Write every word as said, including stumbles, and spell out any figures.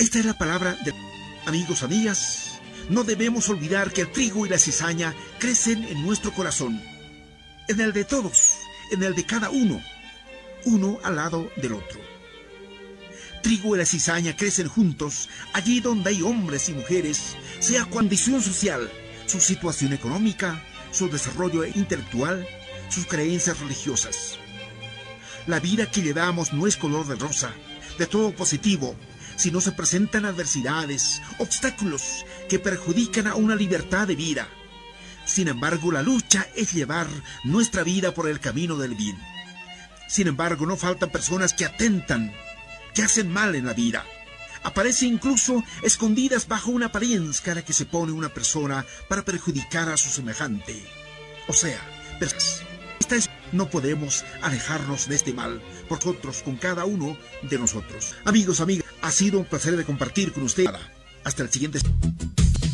Esta es la palabra de amigos, amigas. No debemos olvidar que el trigo y la cizaña crecen en nuestro corazón, en el de todos, en el de cada uno, uno al lado del otro. Trigo y la cizaña crecen juntos allí donde hay hombres y mujeres, sea condición social, su situación económica, su desarrollo intelectual, sus creencias religiosas. La vida que llevamos no es color de rosa, de todo positivo, sino se presentan adversidades, obstáculos que perjudican a una libertad de vida. Sin embargo, la lucha es llevar nuestra vida por el camino del bien. Sin embargo, no faltan personas que atentan, que hacen mal en la vida. Aparecen incluso escondidas bajo una apariencia que se pone una persona para perjudicar a su semejante. O sea, esta es, no podemos alejarnos de este mal, por nosotros, con cada uno de nosotros. Amigos, amigas, ha sido un placer de compartir con ustedes. Hasta el siguiente.